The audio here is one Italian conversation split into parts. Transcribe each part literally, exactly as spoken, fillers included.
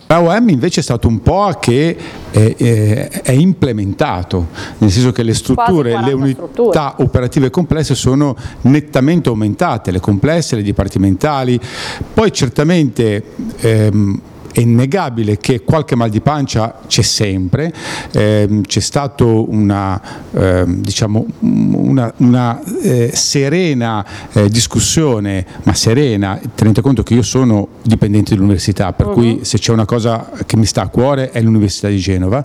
L'A O M invece è stato un P O A che è, è, è implementato, nel senso che le strutture, le unità strutture. operative complesse sono nettamente aumentate, le complesse, le dipartimentali. Poi certamente ehm, è innegabile che qualche mal di pancia c'è sempre, eh, c'è stato una, eh, diciamo, una, una eh, serena eh, discussione, ma serena, tenete conto che io sono dipendente dell'università, per uh-huh. cui se c'è una cosa che mi sta a cuore è l'Università di Genova,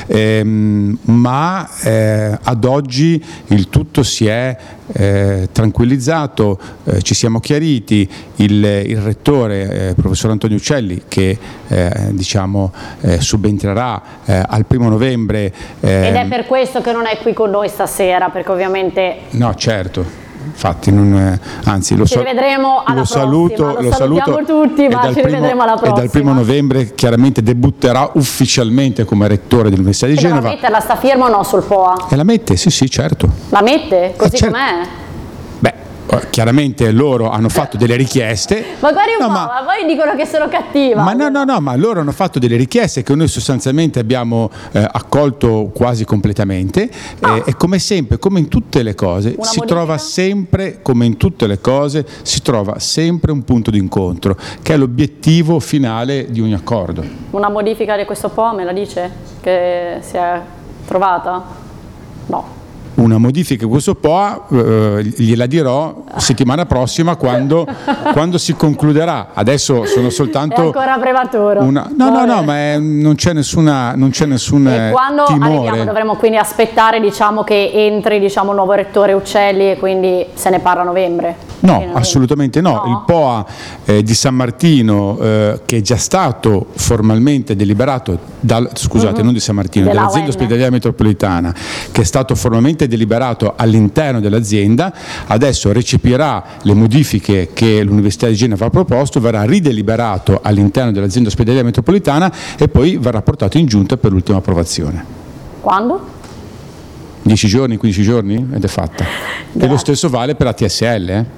ehm, ma eh, ad oggi il tutto si è eh, tranquillizzato, eh, ci siamo chiariti, il, il rettore, eh, professor Antonio Uccelli, che Eh, diciamo eh, subentrerà eh, al primo novembre eh, ed è per questo che non è qui con noi stasera, perché ovviamente no certo infatti non, eh, anzi lo, ci rivedremo alla lo prossima, saluto, lo, lo salutiamo saluto tutti, ma ci primo, rivedremo alla prossima. E dal primo novembre chiaramente debutterà ufficialmente come rettore dell'Università di e Genova. Ma mette la sta firma o no sul P O A? E la mette, sì sì certo. La mette? Così eh, certo. com'è? Beh, chiaramente loro hanno fatto delle richieste. Ma guardi un no, po', ma, ma poi dicono che sono cattiva. Ma no, no, no, ma loro hanno fatto delle richieste che noi sostanzialmente abbiamo eh, accolto quasi completamente ah. eh, e come sempre, come in tutte le cose, Una si modifica? trova sempre, come in tutte le cose, si trova sempre un punto d'incontro, che è l'obiettivo finale di ogni accordo. Una modifica di questo P O A me la dice? Che si è trovata? No. Una modifica di questo P O A eh, gliela dirò settimana prossima quando, quando si concluderà. Adesso sono soltanto è ancora prematuro. Una, no, no, no, ma è, non c'è nessuna, non c'è nessun e quando timore. Arriviamo, dovremmo quindi aspettare, diciamo, che entri, diciamo, il nuovo rettore Uccelli e quindi se ne parla a novembre? No, assolutamente no. no. Il P O A eh, di San Martino, eh, che è già stato formalmente deliberato, dal, scusate, uh-huh. non di San Martino, dell'azienda ospedaliera metropolitana, che è stato formalmente deliberato all'interno dell'azienda, adesso recepirà le modifiche che l'Università di Genova ha proposto, verrà rideliberato all'interno dell'azienda ospedaliera metropolitana e poi verrà portato in giunta per l'ultima approvazione. Quando? dieci giorni, quindici giorni ed è fatta. Grazie. E lo stesso vale per la T S L. Eh?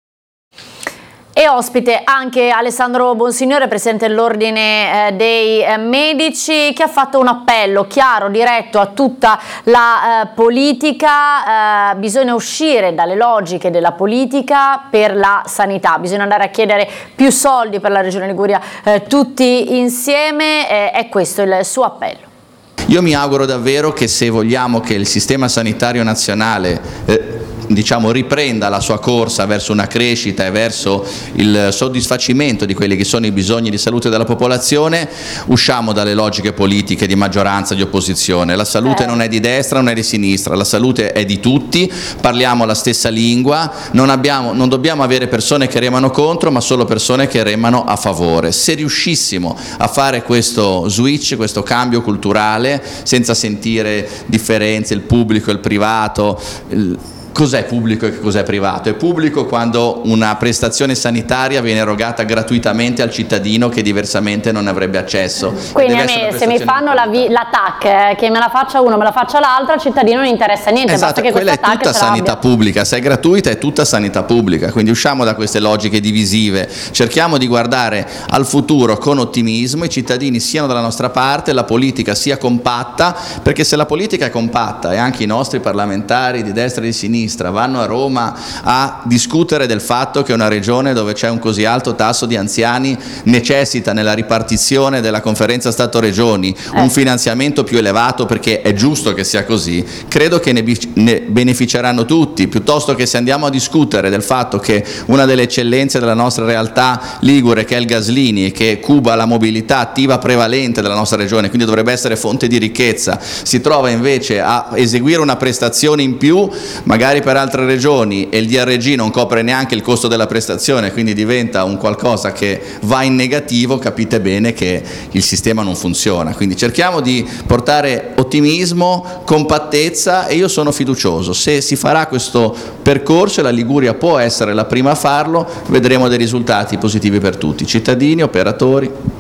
E ospite anche Alessandro Bonsignore, presidente dell'Ordine eh, dei eh, Medici, che ha fatto un appello chiaro, diretto a tutta la eh, politica. Eh, bisogna uscire dalle logiche della politica per la sanità, bisogna andare a chiedere più soldi per la Regione Liguria eh, tutti insieme, eh, è questo il suo appello. Io mi auguro davvero che, se vogliamo che il sistema sanitario nazionale eh, diciamo riprenda la sua corsa verso una crescita e verso il soddisfacimento di quelli che sono i bisogni di salute della popolazione, usciamo dalle logiche politiche di maggioranza, di opposizione. La salute eh. non è di destra, non è di sinistra, la salute è di tutti, parliamo la stessa lingua, non, abbiamo, non dobbiamo avere persone che remano contro, ma solo persone che remano a favore. Se riuscissimo a fare questo switch, questo cambio culturale, senza sentire differenze, il pubblico, il privato, il, cos'è pubblico e cos'è privato? È pubblico quando una prestazione sanitaria viene erogata gratuitamente al cittadino che diversamente non avrebbe accesso. Quindi a me, se mi fanno la, la T A C, eh, che me la faccia uno, me la faccia l'altra, al cittadino non interessa niente. Esatto, che quella è tutta sanità pubblica, se è gratuita è tutta sanità pubblica, quindi usciamo da queste logiche divisive, cerchiamo di guardare al futuro con ottimismo, i cittadini siano dalla nostra parte, la politica sia compatta, perché se la politica è compatta e anche i nostri parlamentari di destra e di sinistra vanno a Roma a discutere del fatto che una regione dove c'è un così alto tasso di anziani necessita nella ripartizione della conferenza Stato-Regioni eh. un finanziamento più elevato, perché è giusto che sia così, credo che ne, ne beneficeranno tutti, piuttosto che se andiamo a discutere del fatto che una delle eccellenze della nostra realtà ligure, che è il Gaslini, e che cuba la mobilità attiva prevalente della nostra regione, quindi dovrebbe essere fonte di ricchezza, si trova invece a eseguire una prestazione in più, magari per altre regioni, e il D R G non copre neanche il costo della prestazione, quindi diventa un qualcosa che va in negativo, capite bene che il sistema non funziona. Quindi cerchiamo di portare ottimismo, compattezza, e io sono fiducioso. Se si farà questo percorso, e la Liguria può essere la prima a farlo, vedremo dei risultati positivi per tutti, cittadini, operatori.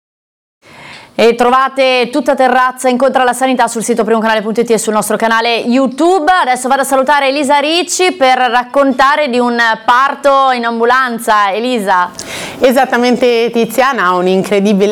E trovate tutta Terrazza incontra la sanità sul sito primo canale punto it e sul nostro canale YouTube. Adesso vado a salutare Elisa Ricci per raccontare di un parto in ambulanza. Elisa. Esattamente, Tiziana, un incredibile